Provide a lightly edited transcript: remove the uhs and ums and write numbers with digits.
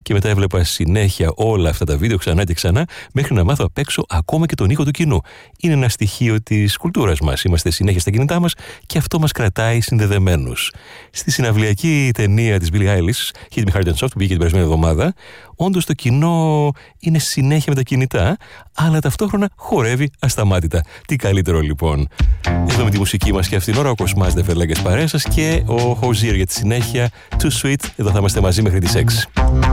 και μετά έβλεπα συνέχεια όλα αυτά τα βίντεο ξανά και ξανά, μέχρι να μάθω απ' έξω ακόμα και τον ήχο του κοινού. Είναι ένα στοιχείο της κουλτούρας μας. Είμαστε συνέχεια στα κινητά μας και αυτό μας κρατάει συνδεδεμένους. Στη συναυλιακή ταινία της Billie Eilish, Hit Me Hard and Soft, που βγήκε την περασμένη εβδομάδα, όντως το κοινό είναι συνέχεια με τα κινητά, αλλά ταυτόχρονα χορεύει ασταμάτητα. Τι καλύτερο λοιπόν. Εδώ με τη μουσική μας και αυτήν την ώρα ο Κοσμάς Ντεφερλέγκες παρέα σας και ο Χοζίρ για τη συνέχεια. Too Sweet, εδώ θα είμαστε μαζί μέχρι τις 6.